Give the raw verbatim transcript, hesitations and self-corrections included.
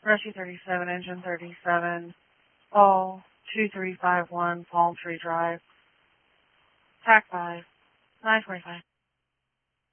Rescue thirty-seven, Engine thirty-seven, Fall two three five one, Palm Tree Drive. Tac five, nine twenty-five.